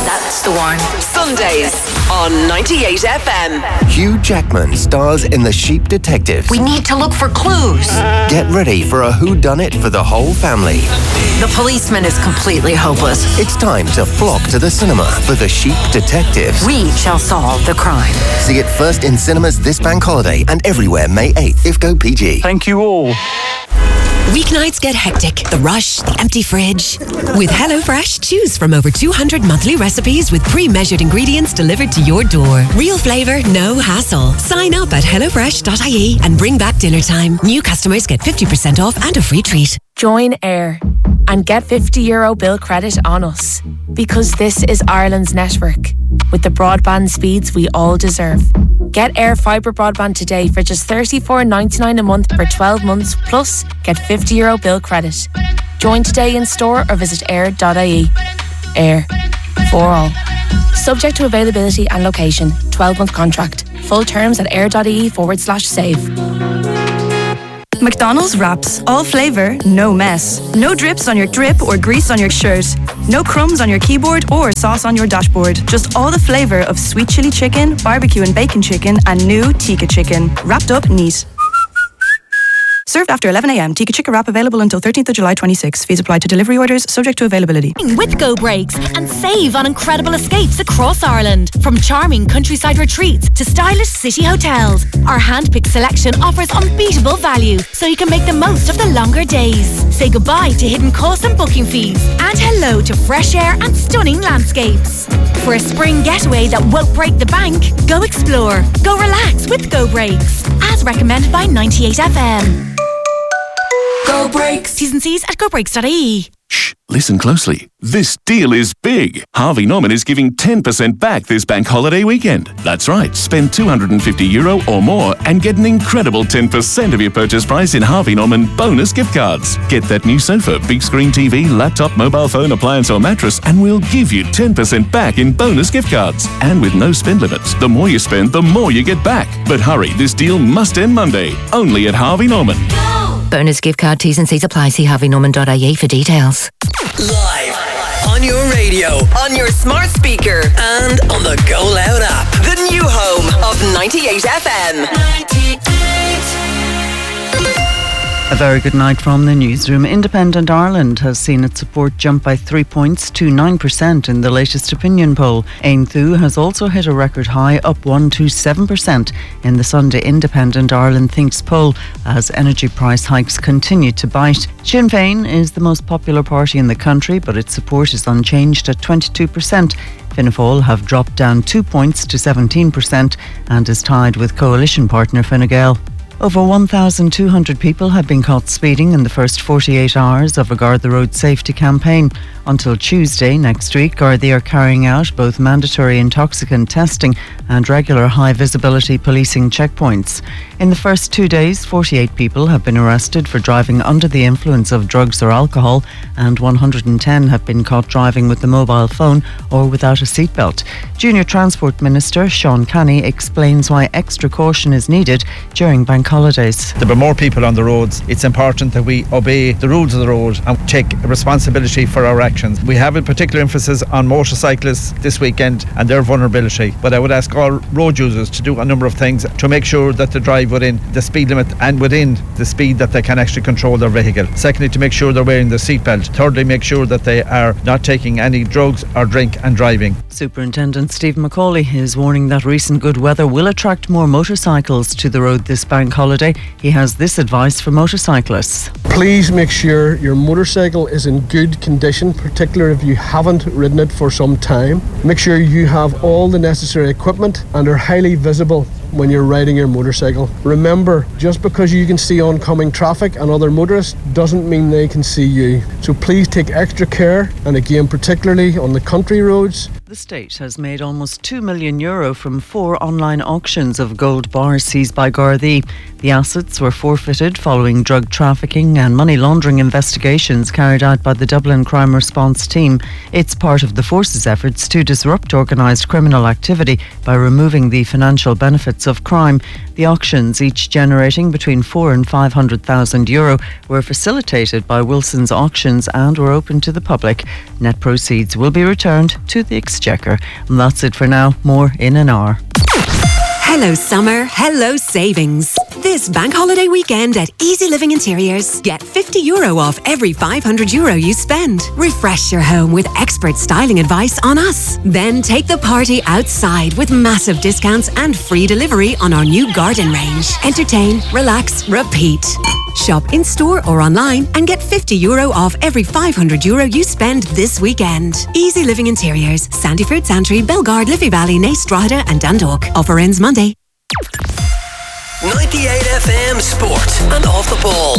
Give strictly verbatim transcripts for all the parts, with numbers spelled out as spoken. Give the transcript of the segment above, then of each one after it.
That's the one. Sundays on ninety-eight F M. Hugh Jackman stars in The Sheep Detective. We need to look for clues. Get ready for a whodunit for the whole family. The policeman is completely hopeless. It's time to flock to the cinema for The Sheep Detective. We shall solve the crime. See it first in cinemas this bank holiday and everywhere May eighth if go P G. Thank you all. Weeknights get hectic. The rush, the empty fridge. With HelloFresh, choose from over two hundred monthly recipes with pre-measured ingredients delivered to your door. Real flavour, no hassle. Sign up at hellofresh dot I E and bring back dinner time. New customers get fifty percent off and a free treat. Join Air and get fifty euro bill credit on us. Because this is Ireland's network, with the broadband speeds we all deserve. Get Air Fibre broadband today for just thirty-four ninety-nine a month for twelve months, plus get fifty euro bill credit. Join today in store or visit air dot I E. Air. For all. Subject to availability and location. twelve month contract. Full terms at air.ie forward slash save. McDonald's wraps. All flavour, no mess. No drips on your drip or grease on your shirt. No crumbs on your keyboard or sauce on your dashboard. Just all the flavour of sweet chili chicken, barbecue and bacon chicken and new tikka chicken. Wrapped up neat. Served after eleven a m. Tikka Chicken wrap available until thirteenth of July twenty-six. Fees apply to delivery orders, subject to availability. With Go Breaks and save on incredible escapes across Ireland. From charming countryside retreats to stylish city hotels. Our hand-picked selection offers unbeatable value, so you can make the most of the longer days. Say goodbye to hidden costs and booking fees. And hello to fresh air and stunning landscapes. For a spring getaway that won't break the bank, go explore, go relax with Go Breaks. As recommended by ninety-eight F M. Go Breaks. T's and C's at go breaks dot I E. Shh, listen closely. This deal is big. Harvey Norman is giving ten percent back this bank holiday weekend. That's right, spend two hundred fifty euro or more and get an incredible ten percent of your purchase price in Harvey Norman bonus gift cards. Get that new sofa, big screen T V, laptop, mobile phone, appliance or mattress and we'll give you ten percent back in bonus gift cards. And with no spend limits, the more you spend, the more you get back. But hurry, this deal must end Monday. Only at Harvey Norman. Bonus gift card, T's and C's apply. See harvey norman dot I E for details. Live on your radio, on your smart speaker, and on the Go Loud app. The new home of ninety-eight F M. A very good night from the newsroom. Independent Ireland has seen its support jump by three points to nine percent in the latest opinion poll. Aontú Thu has also hit a record high, up one to seven percent in the Sunday Independent Ireland Thinks poll as energy price hikes continue to bite. Sinn Féin is the most popular party in the country, but its support is unchanged at twenty-two percent. Fianna Fáil have dropped down two points to seventeen percent and is tied with coalition partner Fine Gael. Over one thousand two hundred people have been caught speeding in the first forty-eight hours of a Guard the Road Safety campaign. Until Tuesday next week, Gardaí are carrying out both mandatory intoxicant testing and regular high visibility policing checkpoints. In the first two days, forty-eight people have been arrested for driving under the influence of drugs or alcohol, and one hundred ten have been caught driving with a mobile phone or without a seatbelt. Junior Transport Minister Sean Canny explains why extra caution is needed during bank holidays. There are more people on the roads. It's important that we obey the rules of the road and take responsibility for our actions. We have a particular emphasis on motorcyclists this weekend and their vulnerability, but I would ask all road users to do a number of things to make sure that they drive within the speed limit and within the speed that they can actually control their vehicle. Secondly, to make sure they're wearing their seatbelt. Thirdly, make sure that they are not taking any drugs or drink and driving. Superintendent Steve McCauley is warning that recent good weather will attract more motorcycles to the road this bank holiday. He has this advice for motorcyclists. Please make sure your motorcycle is in good condition, particularly if you haven't ridden it for some time. Make sure you have all the necessary equipment and are highly visible when you're riding your motorcycle. Remember, just because you can see oncoming traffic and other motorists doesn't mean they can see you. So please take extra care, and again, particularly on the country roads. The state has made almost two million euro from four online auctions of gold bars seized by Gardaí. The assets were forfeited following drug trafficking and money laundering investigations carried out by the Dublin Crime Response Team. It's part of the force's efforts to disrupt organised criminal activity by removing the financial benefits of crime. The auctions, each generating between four and five hundred thousand euro, were facilitated by Wilson's Auctions and were open to the public. Net proceeds will be returned to the exchange. Exchequer. And that's it for now. More in an hour. Hello summer, hello savings. This bank holiday weekend at Easy Living Interiors, get fifty euro off every five hundred euro you spend. Refresh your home with expert styling advice on us. Then take the party outside with massive discounts and free delivery on our new garden range. Entertain, relax, repeat. Shop in store or online and get fifty euro off every five hundred euro you spend this weekend. Easy Living Interiors, Sandyford, Santry, Belgard, Liffey Valley, Naas, Drogheda and Dundalk. Offer ends Monday. ninety-eight F M Sport and Off the Ball.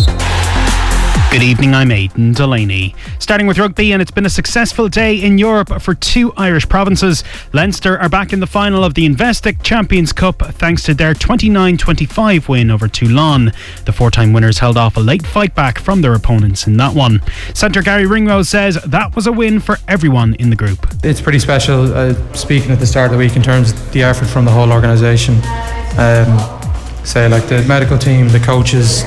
Good evening, I'm Aidan Delaney. Starting with rugby, and it's been a successful day in Europe for two Irish provinces. Leinster are back in the final of the Investec Champions Cup thanks to their twenty-nine twenty-five win over Toulon. The four-time winners held off a late fight back from their opponents in that one. Centre Gary Ringrose says that was a win for everyone in the group. It's pretty special, uh, speaking at the start of the week, in terms of the effort from the whole organisation. Um, say like the medical team, the coaches,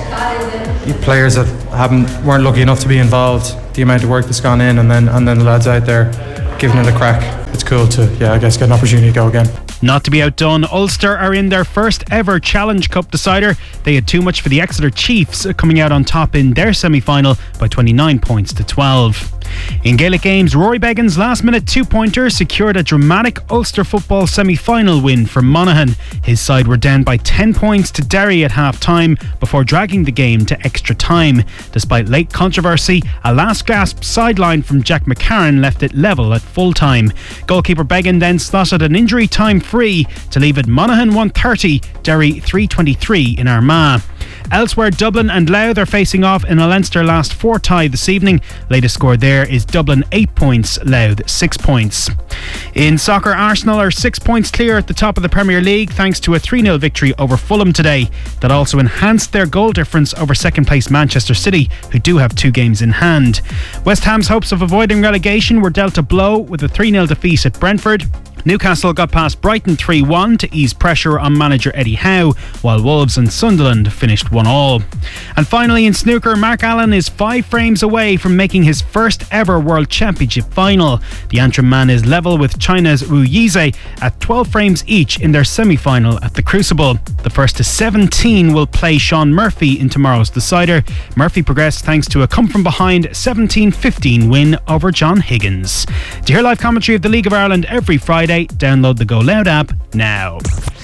players that haven't weren't lucky enough to be involved, the amount of work that's gone in, and then and then the lads out there giving it a crack. It's cool to, yeah, I guess, get an opportunity to go again. Not to be outdone, Ulster are in their first ever Challenge Cup decider. They had too much for the Exeter Chiefs, coming out on top in their semi-final by twenty-nine points to twelve. In Gaelic games, Rory Beggin's last-minute two-pointer secured a dramatic Ulster football semi-final win for Monaghan. His side were down by ten points to Derry at half-time before dragging the game to extra time. Despite late controversy, a last-gasp sideline from Jack McCarran left it level at full-time. Goalkeeper Beggin then slotted an injury time free to leave it Monaghan one thirty, Derry three twenty-three in Armagh. Elsewhere, Dublin and Louth are facing off in a Leinster last four tie this evening. Latest score there is Dublin eight points, Louth six points. In soccer, Arsenal are six points clear at the top of the Premier League thanks to a three nil victory over Fulham today. That also enhanced their goal difference over second place Manchester City, who do have two games in hand. West Ham's hopes of avoiding relegation were dealt a blow with a three nil defeat at Brentford. Newcastle got past Brighton three one to ease pressure on manager Eddie Howe, while Wolves and Sunderland finished one all. And finally in snooker, Mark Allen is five frames away from making his first ever World Championship final. The Antrim man is level with China's Wu Yize at twelve frames each in their semi-final at the Crucible. The first to seventeen will play Sean Murphy in tomorrow's decider. Murphy progressed thanks to a come-from-behind seventeen fifteen win over John Higgins. To hear live commentary of the League of Ireland every Friday, download the Go Loud app now.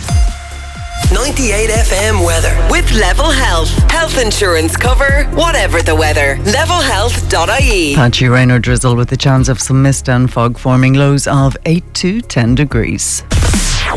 ninety-eight F M weather with Level Health. Health insurance cover, whatever the weather. level health dot I E. Patchy rain or drizzle with a chance of some mist and fog forming, lows of eight to ten degrees.